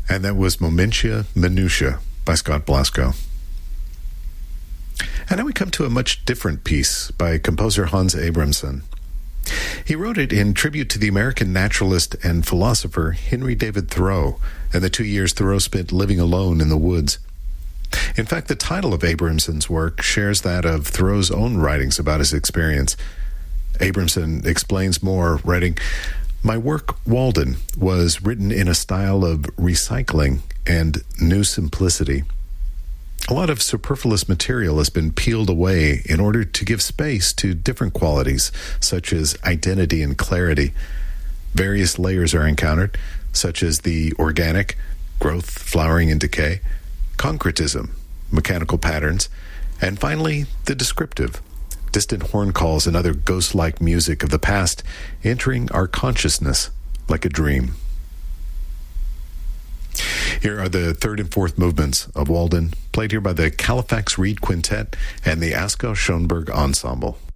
And that was Momentia Minutia by Scott Blasko. And now we come to a much different piece by composer Hans Abramson. He wrote it in tribute to the American naturalist and philosopher Henry David Thoreau and the 2 years Thoreau spent living alone in the woods. In fact, the title of Abramson's work shares that of Thoreau's own writings about his experience. Abramson explains more, writing, "My work, Walden, was written in a style of recycling and new simplicity. A lot of superfluous material has been peeled away in order to give space to different qualities, such as identity and clarity. Various layers are encountered, such as the organic, growth, flowering, and decay, concretism, mechanical patterns, and finally, the descriptive, distant horn calls and other ghost-like music of the past entering our consciousness like a dream." Here are the third and fourth movements of Walden, played here by the Califax Reed Quintet and the Askow Schoenberg Ensemble.